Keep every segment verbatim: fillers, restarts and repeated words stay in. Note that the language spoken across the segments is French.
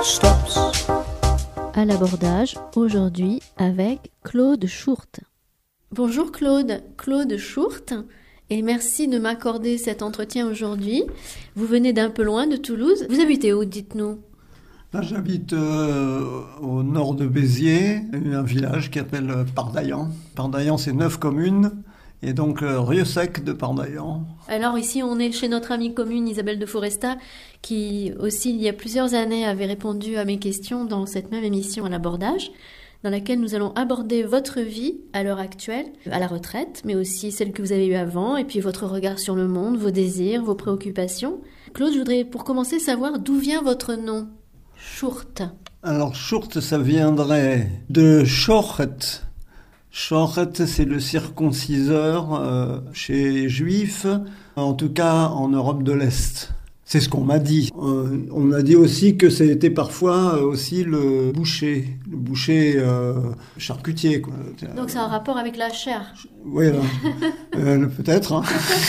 stops. À l'abordage, aujourd'hui, avec Claude Chourte. Bonjour Claude, Claude Chourte, et merci de m'accorder cet entretien aujourd'hui. Vous venez d'un peu loin de Toulouse. Vous habitez où, dites-nous ? Là, j'habite euh, au nord de Béziers, un village qui s'appelle Pardaillan. Pardaillan, c'est neuf communes, et donc euh, Rieux-Sec de Pardaillan. Alors ici, on est chez notre amie commune Isabelle de Foresta, qui aussi, il y a plusieurs années, avait répondu à mes questions dans cette même émission à l'abordage, dans laquelle nous allons aborder votre vie à l'heure actuelle, à la retraite, mais aussi celle que vous avez eue avant, et puis votre regard sur le monde, vos désirs, vos préoccupations. Claude, je voudrais pour commencer savoir d'où vient votre nom, Chourte. Alors, Chourte, ça viendrait de Chorret. Chorret, c'est le circonciseur euh, chez les Juifs, en tout cas en Europe de l'Est. C'est ce qu'on m'a dit. Euh, on m'a dit aussi que c'était parfois aussi le boucher, le boucher euh, charcutier, quoi. Donc c'est un rapport avec la chair. Oui, euh, peut-être. Hein.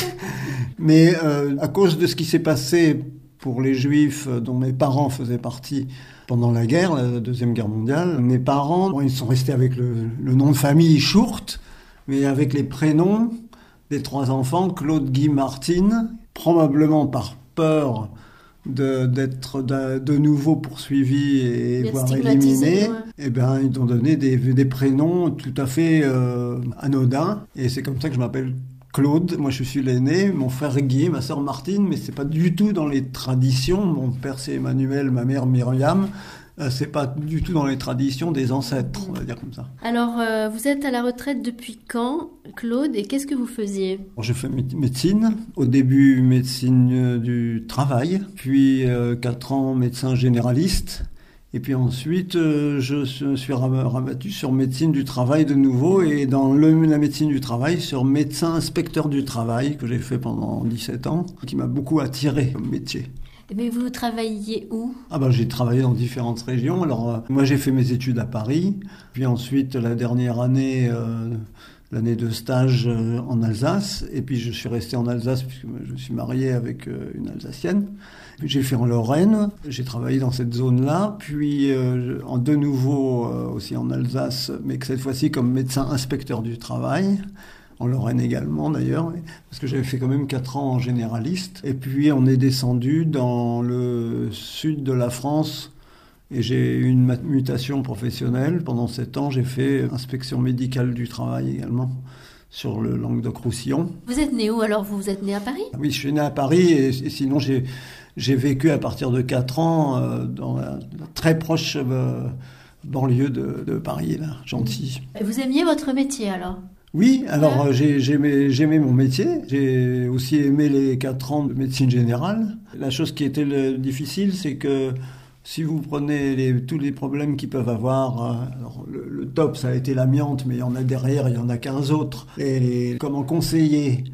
Mais euh, à cause de ce qui s'est passé pour les Juifs dont mes parents faisaient partie pendant la guerre, la Deuxième Guerre mondiale, mes parents, bon, ils sont restés avec le, le nom de famille Chourte, mais avec les prénoms des trois enfants, Claude, Guy, Martine, probablement par peur de, d'être de, de nouveau poursuivis et voire éliminés, ouais. Eh ben, ils ont donné des, des prénoms tout à fait euh, anodins. Et c'est comme ça que je m'appelle Claude. Moi, je suis l'aîné. Mon frère Guy, ma sœur Martine, mais c'est pas du tout dans les traditions. Mon père, c'est Emmanuel, ma mère Myriam. Euh, c'est pas du tout dans les traditions des ancêtres, on va dire comme ça. Alors, euh, vous êtes à la retraite depuis quand, Claude, et qu'est-ce que vous faisiez ? Je fais médecine. Au début, médecine du travail, puis euh, quatre ans médecin généraliste. Et puis ensuite, euh, je suis rabattu sur médecine du travail de nouveau, et dans le, la médecine du travail, sur médecin inspecteur du travail, que j'ai fait pendant dix-sept ans, qui m'a beaucoup attiré comme métier. Mais vous travailliez où ? Ah ben, j'ai travaillé dans différentes régions. Alors, euh, moi, j'ai fait mes études à Paris. Puis ensuite, la dernière année, euh, l'année de stage euh, en Alsace. Et puis, je suis resté en Alsace puisque je me suis marié avec euh, une Alsacienne. Puis, j'ai fait en Lorraine. J'ai travaillé dans cette zone-là. Puis, euh, en de nouveau euh, aussi en Alsace, mais que cette fois-ci comme médecin inspecteur du travail. En Lorraine également d'ailleurs, parce que j'avais fait quand même quatre ans en généraliste. Et puis on est descendu dans le sud de la France et j'ai eu une mutation professionnelle. Pendant sept ans, j'ai fait inspection médicale du travail également sur le Languedoc-Roussillon. Vous êtes né où alors ? Vous êtes né à Paris ? Oui, je suis né à Paris et, et sinon j'ai, j'ai vécu à partir de quatre ans euh, dans la, la très proche euh, banlieue de, de Paris, là, Gentilly. Et vous aimiez votre métier alors ? Oui, alors ouais. j'ai, j'aimais, j'aimais mon métier. J'ai aussi aimé les quatre ans de médecine générale. La chose qui était le, difficile, c'est que si vous prenez les, tous les problèmes qu'ils peuvent avoir, alors le, le top, ça a été l'amiante, mais il y en a derrière, il y en a quinze autres. Et, et comment conseiller,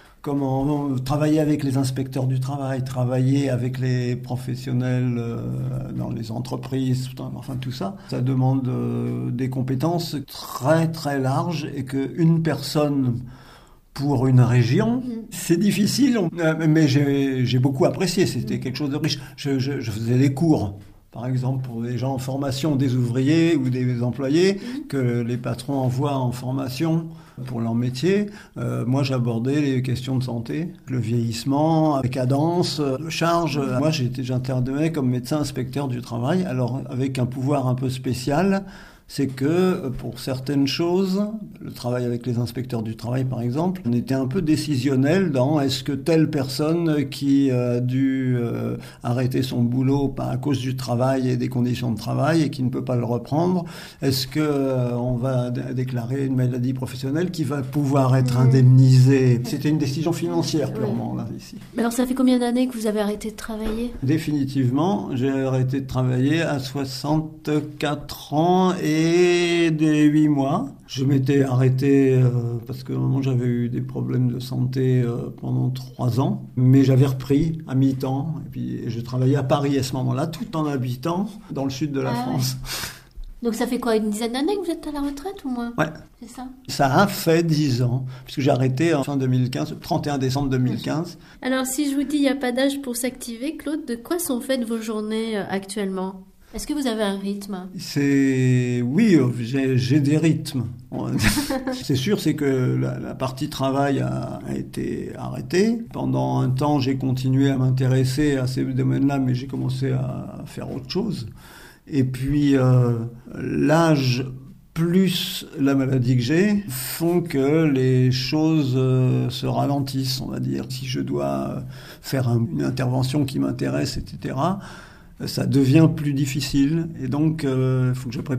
comment travailler avec les inspecteurs du travail, travailler avec les professionnels euh, dans les entreprises, enfin tout ça, ça demande euh, des compétences très très larges et qu'une personne pour une région, c'est difficile, mais j'ai, j'ai beaucoup apprécié, c'était quelque chose de riche. Je, je, je faisais des cours, par exemple pour des gens en formation, des ouvriers ou des employés que les patrons envoient en formation pour leur métier. Euh, moi, j'abordais les questions de santé, le vieillissement, les cadences, le charge. Moi, j'étais, j'intervenais comme médecin inspecteur du travail, alors avec un pouvoir un peu spécial. C'est que pour certaines choses, le travail avec les inspecteurs du travail par exemple, on était un peu décisionnel dans est-ce que telle personne qui a dû euh, arrêter son boulot à cause du travail et des conditions de travail et qui ne peut pas le reprendre, est-ce que euh, on va d- déclarer une maladie professionnelle qui va pouvoir être indemnisée ? C'était une décision financière purement là ici. Alors ça fait combien d'années que vous avez arrêté de travailler ? Définitivement, j'ai arrêté de travailler à soixante-quatre ans et Et des huit mois. Je m'étais arrêté euh, parce que moment, j'avais eu des problèmes de santé euh, pendant trois ans. Mais j'avais repris à mi-temps. Et puis je travaillais à Paris à ce moment-là, tout en habitant dans le sud de la ah, France. Ouais. Donc ça fait quoi, une dizaine d'années que vous êtes à la retraite ou moins ? Ouais. C'est ça ? Ça a fait dix ans, puisque j'ai arrêté en fin deux mille quinze, trente et un décembre deux mille quinze. Alors si je vous dis il n'y a pas d'âge pour s'activer, Claude, de quoi sont faites vos journées actuellement ? Est-ce que vous avez un rythme? C'est oui, j'ai, j'ai des rythmes. C'est sûr, c'est que la, la partie travail a, a été arrêtée. Pendant un temps, j'ai continué à m'intéresser à ces domaines-là, mais j'ai commencé à faire autre chose. Et puis euh, l'âge plus la maladie que j'ai font que les choses euh, se ralentissent, on va dire. Si je dois faire un, une intervention qui m'intéresse, et cetera, ça devient plus difficile. Et donc, il euh, faut que je prépare